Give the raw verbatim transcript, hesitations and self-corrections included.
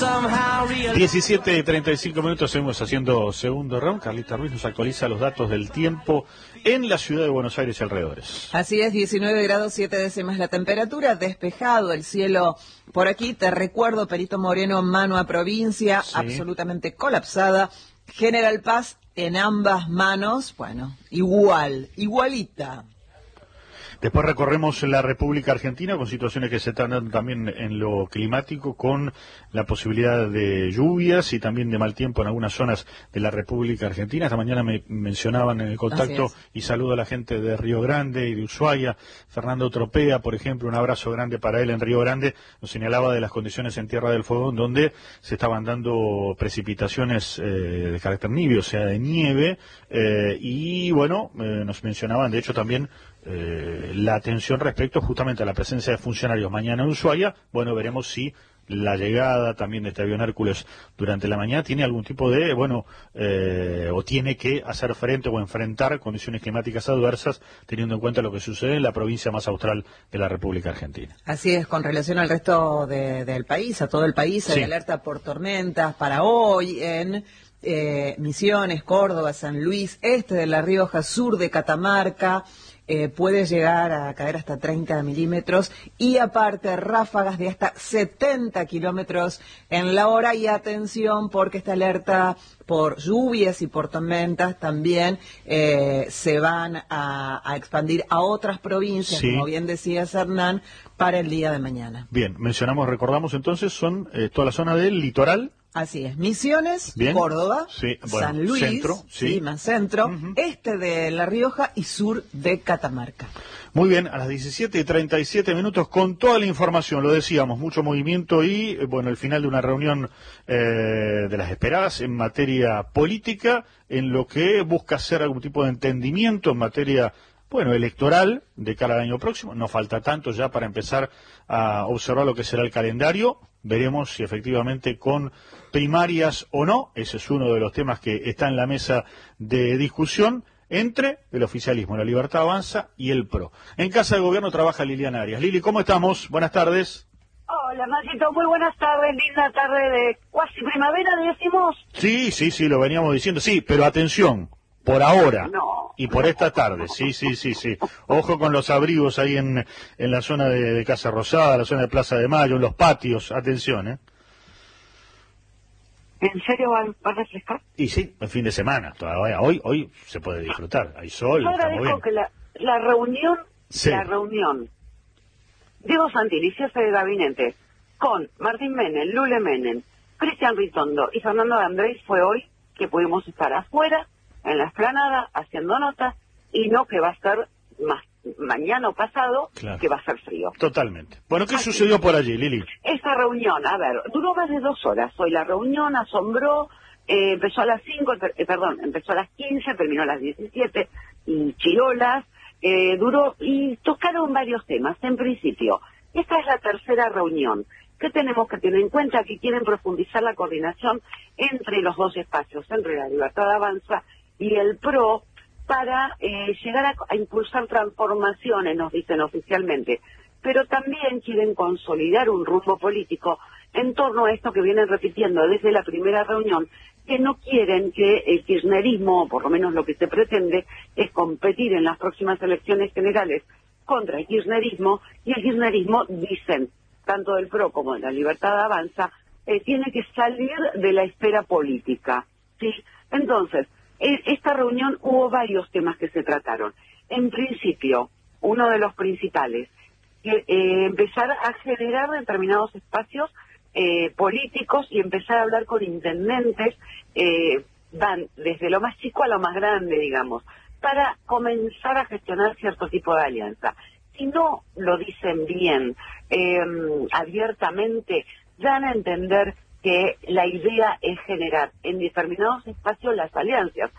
diecisiete y treinta y cinco minutos, seguimos haciendo segundo round. Carlita Ruiz nos actualiza los datos del tiempo en la ciudad de Buenos Aires y alrededores. Así es, diecinueve grados siete décimas la temperatura, despejado el cielo por aquí. Te recuerdo, Perito Moreno, mano a provincia, sí, absolutamente colapsada. General Paz en ambas manos, bueno, igual, igualita. Después recorremos la República Argentina con situaciones que se están dando también en lo climático, con la posibilidad de lluvias y también de mal tiempo en algunas zonas de la República Argentina. Esta mañana me mencionaban en el contacto, y saludo a la gente de Río Grande y de Ushuaia. Fernando Tropea, por ejemplo, un abrazo grande para él en Río Grande, nos señalaba de las condiciones en Tierra del Fuego, en donde se estaban dando precipitaciones eh, de carácter nibio, o sea, de nieve, eh, y bueno, eh, nos mencionaban de hecho también Eh, la atención respecto justamente a la presencia de funcionarios mañana en Ushuaia. Bueno, veremos si la llegada también de este avión Hércules durante la mañana tiene algún tipo de, bueno, eh, o tiene que hacer frente o enfrentar condiciones climáticas adversas, teniendo en cuenta lo que sucede en la provincia más austral de la República Argentina. Así es, con relación al resto de, del país, a todo el país, hay sí. alerta por tormentas para hoy en eh, Misiones, Córdoba, San Luis, este de La Rioja, sur de Catamarca. Eh, puede llegar a caer hasta treinta milímetros y aparte ráfagas de hasta setenta kilómetros en la hora. Y atención, porque esta alerta por lluvias y por tormentas también eh, se van a, a expandir a otras provincias, sí, como bien decía Hernán, para el día de mañana. Bien, mencionamos, recordamos entonces, son eh, toda la zona del litoral. Así es, Misiones, bien, Córdoba, sí, bueno, San Luis, centro, sí. sí, más centro, uh-huh, este de La Rioja y sur de Catamarca. Muy bien, a las diecisiete y treinta y siete minutos, con toda la información, lo decíamos, mucho movimiento y, bueno, el final de una reunión eh, de las esperadas en materia política, en lo que busca hacer algún tipo de entendimiento en materia, bueno, electoral de cara al año próximo. No falta tanto ya para empezar a observar lo que será el calendario. Veremos si efectivamente con primarias o no. Ese es uno de los temas que está en la mesa de discusión entre el oficialismo, la Libertad Avanza y el P R O. En Casa de Gobierno trabaja Liliana Arias. Lili, ¿cómo estamos? Buenas tardes. Hola, Maxito, muy buenas tardes, linda tarde de cuasi primavera, decimos. Sí, sí, sí, lo veníamos diciendo, sí, pero atención, por ahora no, y por esta tarde, sí, sí, sí, sí. Ojo con los abrigos ahí en, en la zona de, de Casa Rosada, la zona de Plaza de Mayo, en los patios, atención, ¿eh? ¿En serio va, va a refrescar? Y sí, el fin de semana, todavía, hoy hoy se puede disfrutar, hay sol, yo estamos bien. que la, la reunión, sí. la reunión, Diego Santilli, jefe de gabinete, con Martín Menem, Lule Menem, Cristian Ritondo y Fernando de Andrés, fue hoy que pudimos estar afuera, en la explanada, haciendo notas, y no que va a ser más mañana o pasado, claro, que va a ser frío. Totalmente. Bueno, ¿qué Así sucedió por allí, Lili? Esta reunión, a ver, duró más de dos horas. Hoy la reunión asombró, eh, empezó a las cinco, eh, perdón, empezó a las quince, terminó a las diecisiete, y chirolas, eh, duró, y tocaron varios temas. En principio, esta es la tercera reunión. ¿Qué tenemos que tener en cuenta? Que quieren profundizar la coordinación entre los dos espacios, entre la Libertad Avanza y el P R O, para eh, llegar a, a impulsar transformaciones, nos dicen oficialmente, pero también quieren consolidar un rumbo político en torno a esto que vienen repitiendo desde la primera reunión, que no quieren que el kirchnerismo, o por lo menos lo que se pretende, es competir en las próximas elecciones generales contra el kirchnerismo, y el kirchnerismo, dicen, tanto del P R O como de la Libertad Avanza, eh, tiene que salir de la esfera política, ¿sí? Entonces, esta reunión hubo varios temas que se trataron. En principio, uno de los principales, que, eh, empezar a generar determinados espacios eh, políticos y empezar a hablar con intendentes, eh, van desde lo más chico a lo más grande, digamos, para comenzar a gestionar cierto tipo de alianza. Si no lo dicen bien, eh, abiertamente, dan a entender que la idea es generar en determinados espacios las alianzas,